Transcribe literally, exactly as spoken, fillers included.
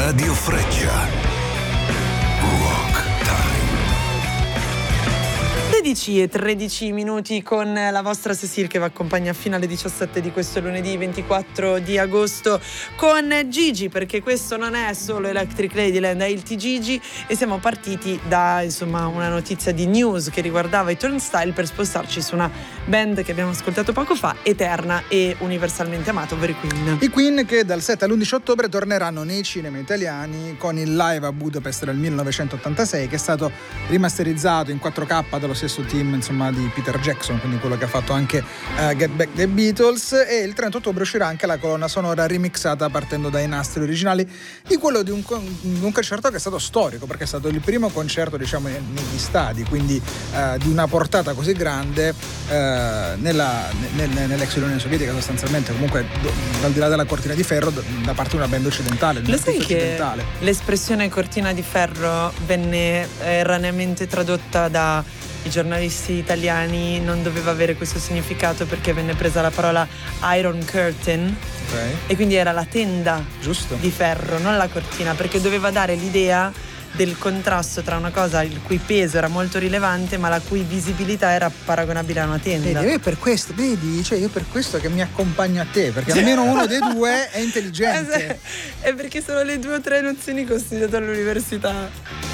Radio Freccia. Rock Time. sedici e tredici minuti con la vostra Cecil che vi accompagna fino alle diciassette di questo lunedì ventiquattro di agosto con Gigi, perché questo non è solo Electric Ladyland, è il T Gigi, e siamo partiti da insomma una notizia di news che riguardava i Turnstile per spostarci su una band che abbiamo ascoltato poco fa, eterna e universalmente amata, ovvero i Queen. I Queen che dal sette all'undici ottobre torneranno nei cinema italiani con il live a Budapest del millenovecentottantasei, che è stato rimasterizzato in quattro K dallo stesso team insomma di Peter Jackson, quindi quello che ha fatto anche uh, Get Back the Beatles, e il trenta ottobre uscirà anche la colonna sonora remixata partendo dai nastri originali di quello di un, un concerto che è stato storico, perché è stato il primo concerto diciamo negli stadi, quindi uh, di una portata così grande uh, nella, nel, nell'ex Unione Sovietica sostanzialmente, comunque al di là della cortina di ferro, da parte di una band occidentale. Lo sai che l'espressione cortina di ferro venne erroneamente tradotta da i giornalisti italiani, non doveva avere questo significato perché venne presa la parola Iron Curtain, okay, e quindi era la tenda Giusto. di ferro, non la cortina, perché doveva dare l'idea del contrasto tra una cosa il cui peso era molto rilevante ma la cui visibilità era paragonabile a una tenda. Vedi, io per questo, vedi, cioè io per questo che mi accompagno a te, perché almeno uno dei due è intelligente. È perché sono le due o tre nozioni che ho studiato all'università.